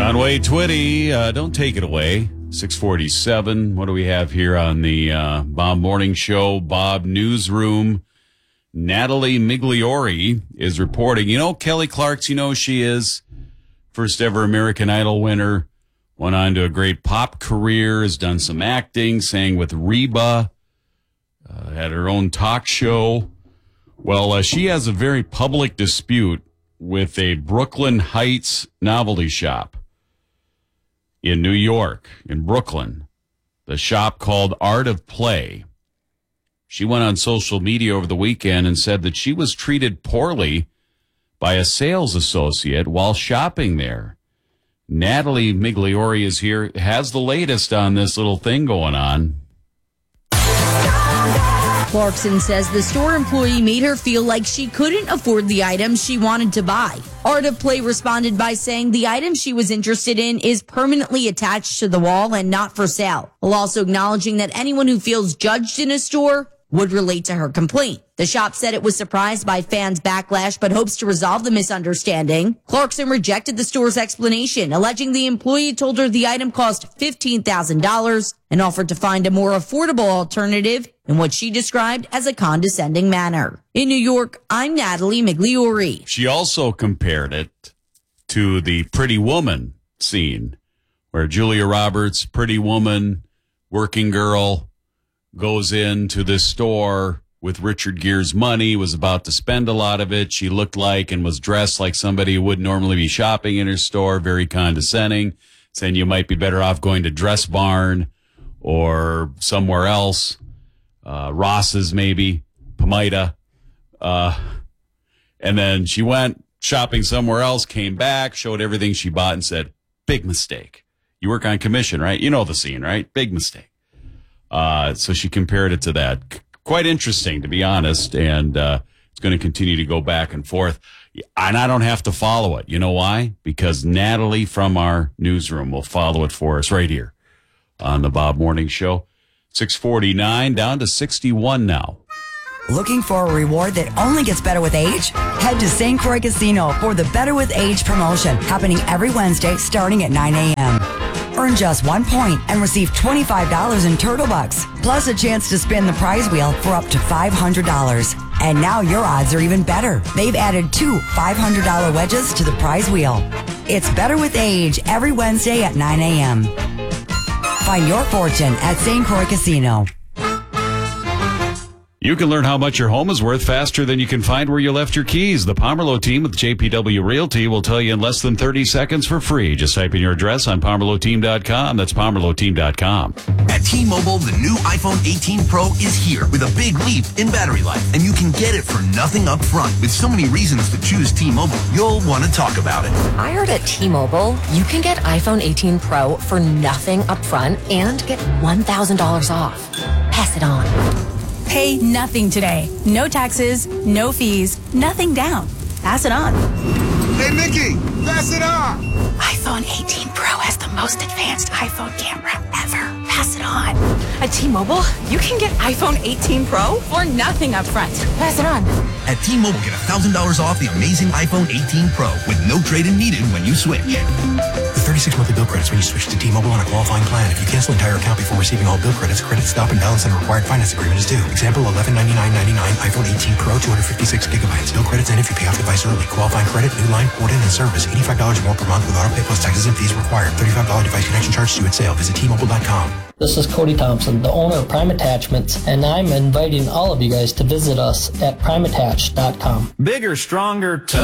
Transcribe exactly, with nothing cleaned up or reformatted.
Conway Twitty, uh, don't take it away. six forty-seven. What do we have here on the uh, Bob Morning Show? Bob Newsroom. Natalie Migliori is reporting. You know Kelly Clarkson, you know who she is. First ever American Idol winner. Went on to a great pop career. Has done some acting. Sang with Reba. Uh, had her own talk show. Well, uh, she has a very public dispute with a Brooklyn Heights novelty shop in New York, in Brooklyn. The shop called Art of Play. She went on social media over the weekend and said that she was treated poorly by a sales associate while shopping there. Natalie Migliori is here, has the latest on this little thing going on. Clarkson says the store employee made her feel like she couldn't afford the items she wanted to buy. Art of Play responded by saying the item she was interested in is permanently attached to the wall and not for sale, while also acknowledging that anyone who feels judged in a store would relate to her complaint. The shop said it was surprised by fans' backlash, but hopes to resolve the misunderstanding. Clarkson rejected the store's explanation, alleging the employee told her the item cost fifteen thousand dollars and offered to find a more affordable alternative in what she described as a condescending manner. In New York, I'm Natalie Migliori. She also compared it to the Pretty Woman scene, where Julia Roberts, Pretty Woman, working girl, goes into this store with Richard Gere's money, was about to spend a lot of it. She looked like and was dressed like somebody who would normally be shopping in her store, very condescending, saying you might be better off going to Dress Barn or somewhere else, uh, Ross's maybe, Pomida. Uh, and then she went shopping somewhere else, came back, showed everything she bought and said, big mistake. You work on commission, right? You know the scene, right? Big mistake. Uh, so she compared it to that. C- quite interesting, to be honest, and uh, it's going to continue to go back and forth. And I don't have to follow it. You know why? Because Natalie from our newsroom will follow it for us right here on the Bob Morning Show. six forty-nine, down to sixty-one now. Looking for a reward that only gets better with age? Head to Saint Croix Casino for the Better with Age promotion, happening every Wednesday starting at nine a.m. Earn just one point and receive twenty-five dollars in Turtle Bucks, plus a chance to spin the prize wheel for up to five hundred dollars. And now your odds are even better. They've added two five hundred dollars wedges to the prize wheel. It's Better with Age every Wednesday at nine a.m. Find your fortune at Saint Croix Casino. You can learn how much your home is worth faster than you can find where you left your keys. The Pomerleau team with J P W Realty will tell you in less than thirty seconds for free. Just type in your address on Pomerleau Team dot com. That's Pomerleau Team dot com. At T-Mobile, the new iPhone eighteen Pro is here with a big leap in battery life. And you can get it for nothing up front. With so many reasons to choose T-Mobile, you'll want to talk about it. I heard at T-Mobile, you can get iPhone eighteen Pro for nothing up front and get one thousand dollars off. Pass it on. Pay nothing today. No taxes, no fees, nothing down. Pass it on. Hey, Nikki, pass it on. iPhone eighteen Pro has the most advanced iPhone camera ever. Pass it on. At T-Mobile, you can get iPhone eighteen Pro for nothing up front. Pass it on. At T-Mobile, get one thousand dollars off the amazing iPhone eighteen Pro with no trade-in needed when you switch. With thirty-six monthly bill credits when you switch to T-Mobile on a qualifying plan. If you cancel an entire account before receiving all bill credits, credit stop and balance and a required finance agreement is due. Example, eleven ninety-nine ninety-nine, iPhone eighteen Pro, two hundred fifty-six gigabytes. Bill credits end if you pay off device early. Qualifying credit, new line, port in, and service. eighty-five dollars more per month with auto pay plus taxes and fees required. thirty-five dollars device connection charge due at sale. Visit T Mobile dot com. This is Cody Thompson, the owner of Prime Attachments, and I'm inviting all of you guys to visit us at prime attach dot com. Bigger, stronger, tougher.